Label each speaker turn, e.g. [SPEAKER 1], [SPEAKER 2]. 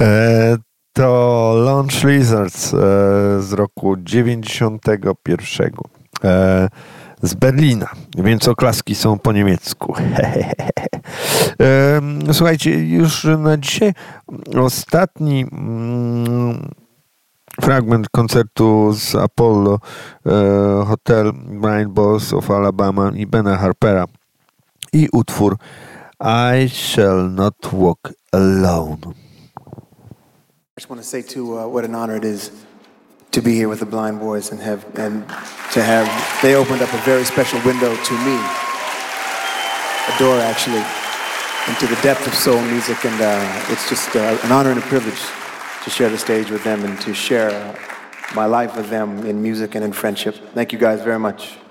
[SPEAKER 1] To Launch Lizards z roku 91 z Berlina, więc oklaski są po niemiecku. Słuchajcie, już na dzisiaj ostatni fragment koncertu z Apollo Hotel Blind Boys of Alabama i Bena Harpera i utwór I Shall Not Walk Alone.
[SPEAKER 2] I just want to say too, what an honor it is to be here with the Blind Boys and they opened up a very special window to me, a door actually, into the depth of soul music, and it's just an honor and a privilege to share the stage with them and to share my life with them in music and in friendship. Thank you guys very much.